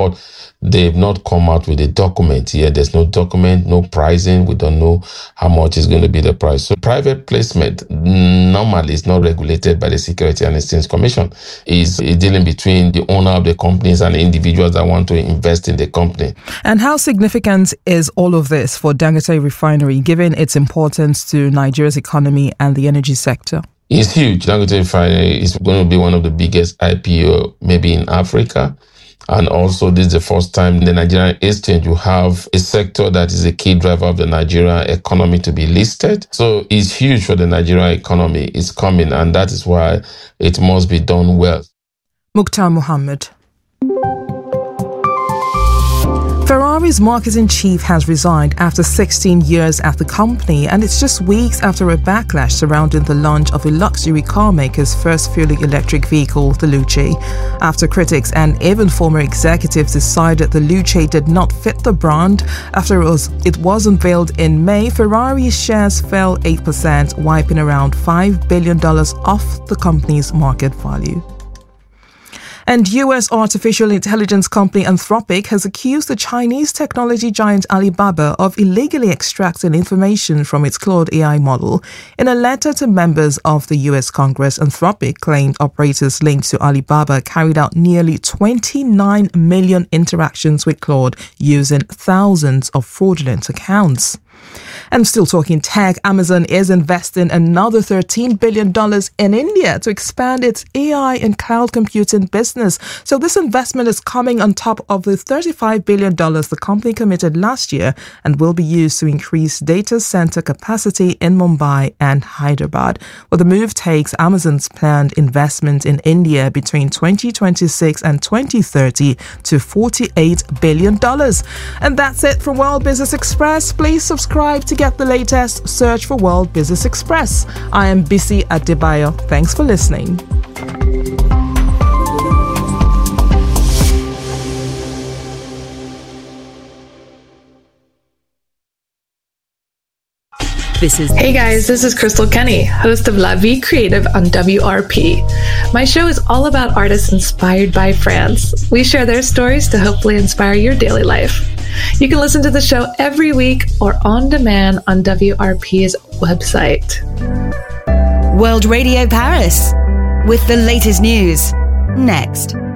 but they've not come out with a document yet. There's no document, no pricing. We don't know how much is going to be the price. So private placement normally is not regulated by the Security and Exchange Commission. It's dealing between the owner of the companies and the individuals that want to invest in the company. And how significant is all of this for Dangote Refinery, given its importance to Nigeria's economy and the energy sector? It's huge. Dangote Refinery is going to be one of the biggest IPO maybe in Africa. And also, this is the first time in the Nigerian exchange you have a sector that is a key driver of the Nigerian economy to be listed. So it's huge for the Nigerian economy. It's coming, and that is why it must be done well. Mukhtar Mohammed. Ferrari's marketing chief has resigned after 16 years at the company, and it's just weeks after a backlash surrounding the launch of a luxury car maker's first fully electric vehicle, the Luce. After critics and even former executives decided the Luce did not fit the brand after it was unveiled in May, Ferrari's shares fell 8%, wiping around $5 billion off the company's market value. And US artificial intelligence company Anthropic has accused the Chinese technology giant Alibaba of illegally extracting information from its Claude AI model. In a letter to members of the US Congress, Anthropic claimed operators linked to Alibaba carried out nearly 29 million interactions with Claude using thousands of fraudulent accounts. And still talking tech, Amazon is investing another $13 billion in India to expand its AI and cloud computing business. So this investment is coming on top of the $35 billion the company committed last year and will be used to increase data center capacity in Mumbai and Hyderabad. Well, the move takes Amazon's planned investment in India between 2026 and 2030 to $48 billion. And that's it from World Business Express. Please subscribe to get the latest. Search for World Business Express. I am Bisi Adebayo. Thanks for listening. Hey guys, this is Crystal Kenny, host of La Vie Creative on WRP. My show is all about artists inspired by France. We share their stories to hopefully inspire your daily life. You can listen to the show every week or on demand on WRP's website. World Radio Paris, with the latest news. Next.